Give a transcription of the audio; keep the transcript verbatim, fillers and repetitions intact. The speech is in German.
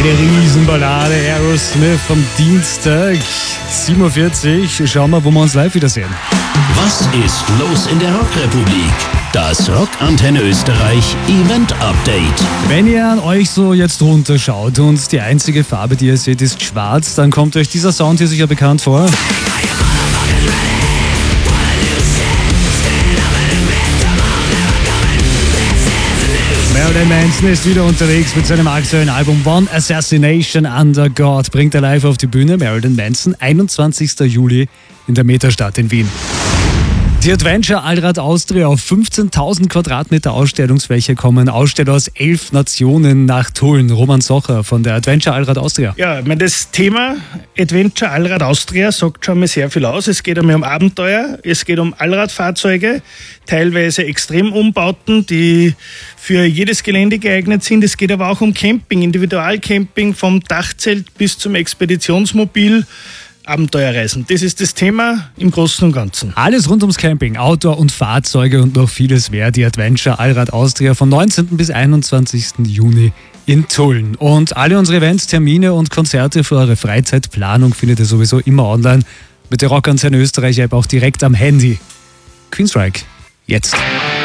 Eine Riesenballade, Aerosmith vom Dienstag, sieben Uhr vierzig. Schauen wir, wo wir uns live wiedersehen. Was ist los in der Rockrepublik? Das Rockantenne Österreich Event Update. Wenn ihr an euch so jetzt runterschaut und die einzige Farbe, die ihr seht, ist schwarz, dann kommt euch dieser Sound hier sicher bekannt vor. Marilyn Manson ist wieder unterwegs mit seinem aktuellen Album One Assassination Under God. Bringt er live auf die Bühne. Marilyn Manson, einundzwanzigster Juli in der Metastadt in Wien. Die Adventure Allrad Austria auf fünfzehntausend Quadratmeter Ausstellungsfläche kommen Aussteller aus elf Nationen nach Tulln. Roman Socher von der Adventure Allrad Austria. Ja, ich meine, das Thema Adventure Allrad Austria sagt schon mal sehr viel aus. Es geht einmal um Abenteuer, es geht um Allradfahrzeuge, teilweise Extremumbauten, die für jedes Gelände geeignet sind. Es geht aber auch um Camping, Individualcamping vom Dachzelt bis zum Expeditionsmobil. Abenteuerreisen. Das ist das Thema im Großen und Ganzen. Alles rund ums Camping, Outdoor und Fahrzeuge und noch vieles mehr. Die Adventure Allrad Austria vom neunzehnten bis einundzwanzigsten Juni in Tulln. Und alle unsere Events, Termine und Konzerte für eure Freizeitplanung findet ihr sowieso immer online mit der Rockantenne Österreich App auch direkt am Handy. Queenstrike, jetzt.